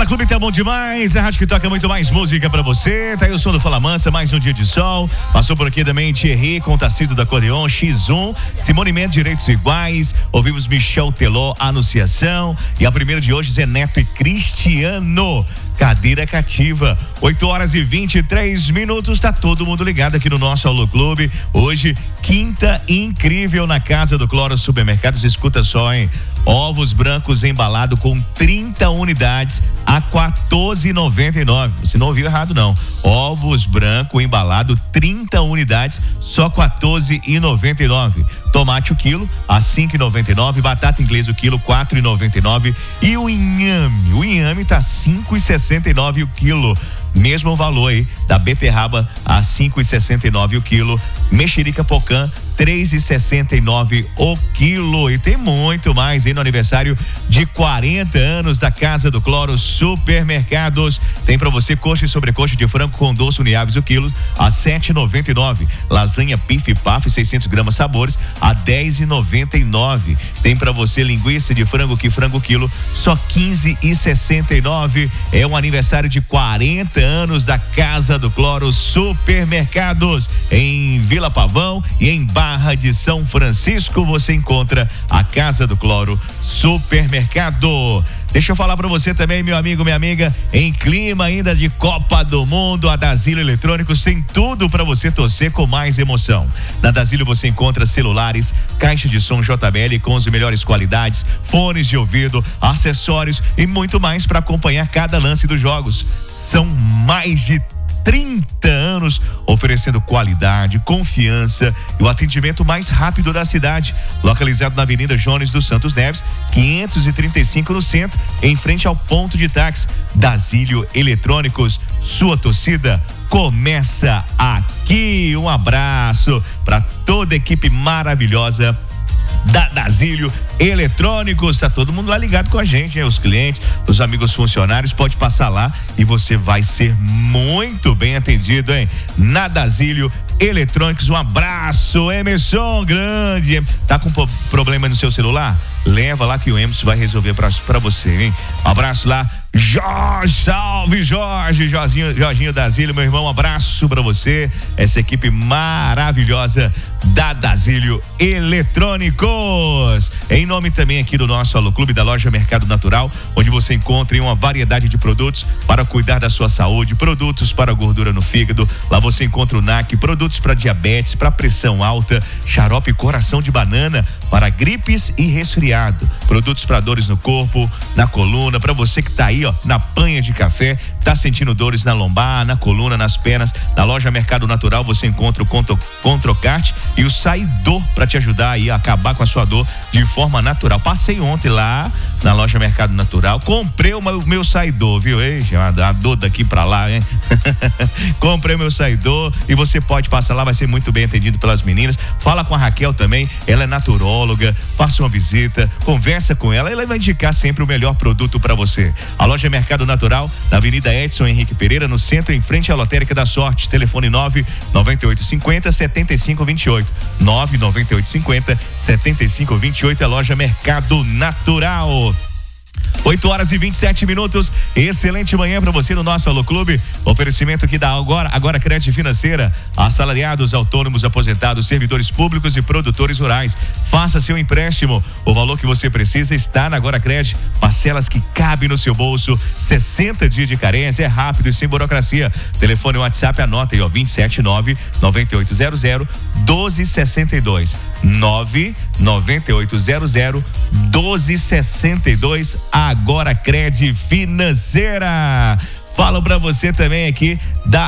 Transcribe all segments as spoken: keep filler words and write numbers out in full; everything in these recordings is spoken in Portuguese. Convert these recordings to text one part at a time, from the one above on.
Fala Clube, tá bom demais, a rádio que toca muito mais música pra você. Tá aí o som do Fala Mansa, mais um dia de sol. Passou por aqui também Thierry com Tacido da Acordeon, X um, Simone Mendes, Direitos Iguais. Ouvimos Michel Teló, Anunciação. E a primeira de hoje, Zé Neto e Cristiano, Cadeira Cativa. oito horas e vinte e três minutos, tá todo mundo ligado aqui no nosso Alô Clube. Hoje, quinta incrível na Casa do Cloro Supermercados. Escuta só, hein? Ovos brancos embalado com trinta unidades a quatorze reais e noventa e nove centavos. Você não ouviu errado, não. Ovos branco embalado, trinta unidades, só quatorze reais e noventa e nove centavos. Tomate o quilo a cinco reais e noventa e nove centavos. Batata inglesa o quilo quatro reais e noventa e nove centavos. E o inhame, o inhame tá cinco reais e sessenta e nove centavos o quilo. Mesmo valor aí da beterraba a cinco reais e sessenta e nove centavos o quilo. Mexerica pocã três reais e sessenta e nove centavos o quilo. E tem muito mais aí no aniversário de quarenta anos da Casa do Cloro Supermercados. Tem pra você coxa e sobrecoxa de frango com doce uniáveis o quilo a sete reais e noventa e nove centavos. Lasanha Pif Paf seiscentos gramas sabores a dez reais e noventa e nove centavos. Tem pra você linguiça de frango que frango quilo só quinze reais e sessenta e nove centavos. É um aniversário de quarenta anos da Casa do Cloro Supermercados em Vila Pavão e em Barra de São Francisco. Você encontra a Casa do Cloro Supermercado. Deixa eu falar pra você também, meu amigo, minha amiga, em clima ainda de Copa do Mundo, a Dasilo Eletrônicos tem tudo pra você torcer com mais emoção. Na Dasilo você encontra celulares, caixa de som J B L com as melhores qualidades, fones de ouvido, acessórios e muito mais pra acompanhar cada lance dos jogos. São mais de trinta anos oferecendo qualidade, confiança e o atendimento mais rápido da cidade. Localizado na Avenida Jones dos Santos Neves, quinhentos e trinta e cinco no centro, em frente ao ponto de táxi. Dasilo Eletrônicos, sua torcida começa aqui. Um abraço para toda a equipe maravilhosa da Dasilo Eletrônicos. Tá todo mundo lá ligado com a gente, hein? Os clientes, os amigos funcionários, pode passar lá e você vai ser muito bem atendido, hein? Na Dasilo Eletrônicos. Um abraço, Emerson Grande. Tá com problema no seu celular? Leva lá que o Emerson vai resolver pra, pra você, hein? Um abraço lá, Jorge, salve Jorge, Jorginho, Jorginho Dasilo, meu irmão, um abraço pra você, essa equipe maravilhosa da Dasilo Eletrônicos. Em nome também aqui do nosso Alô Clube, da loja Mercado Natural, onde você encontra uma variedade de produtos para cuidar da sua saúde, produtos para gordura no fígado. Lá você encontra o N A C, produtos para diabetes, para pressão alta, xarope coração de banana para gripes e resfriado, produtos para dores no corpo, na coluna, para você que tá aí, ó, na panha de café, tá sentindo dores na lombar, na coluna, nas pernas. Na loja Mercado Natural você encontra o Contro, Controcart e o Saidor para te ajudar aí a acabar com a sua dor de forma natural. Passei ontem lá na loja Mercado Natural, comprei o meu, meu Saidor, viu? Ei, a dor daqui pra lá, hein? Comprei o meu Saidor e você pode passar lá, vai ser muito bem atendido pelas meninas. Fala com a Raquel também, ela é naturóloga, faça uma visita, conversa com ela, ela vai indicar sempre o melhor produto para você. A loja Mercado Natural, na Avenida Edson Henrique Pereira, no centro, em frente à Lotérica da Sorte. Telefone nove nove oito cinco zero sete cinco dois oito. nove nove oito cinco zero sete cinco dois oito, é a loja Mercado Natural. oito horas e vinte e sete minutos. Excelente manhã para você no nosso Alô Clube. Oferecimento aqui da Agora, Agora Crédito Financeira. Assalariados, autônomos, aposentados, servidores públicos e produtores rurais. Faça seu empréstimo. O valor que você precisa está na Agora Crédito. Parcelas que cabem no seu bolso. sessenta dias de carência. É rápido e sem burocracia. Telefone e WhatsApp, anota aí, ó. vinte e sete nove nove oito zero zero doze sessenta e dois. nove nove oito zero zero doze sessenta e dois. Agora Crédito Financeira. Falo pra você também aqui da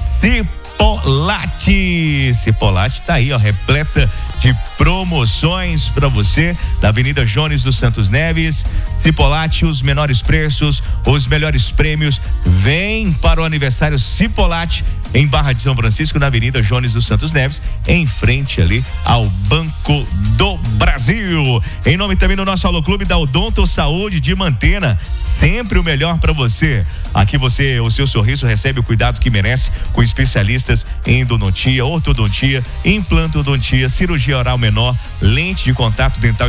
Cipolate. Cipolate tá aí, ó, repleta de promoções pra você, da Avenida Jones dos Santos Neves. Cipolate, os menores preços, os melhores prêmios. Vem para o aniversário Cipolate em Barra de São Francisco, na Avenida Jones dos Santos Neves, em frente ali ao Banco do Brasil. Em nome também do nosso Alô Clube da Odonto Saúde de Mantena, sempre o melhor para você. Aqui você, o seu sorriso recebe o cuidado que merece, com especialistas em endodontia, ortodontia, implantodontia, cirurgia oral menor, lente de contato dental